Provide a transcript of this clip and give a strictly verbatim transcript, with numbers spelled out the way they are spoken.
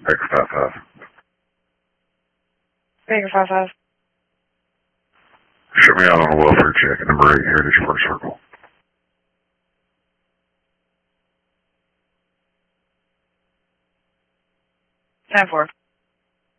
Baker five five. Baker five five. Shut me out on a welfare check at number eight Heritage First Circle. ten four.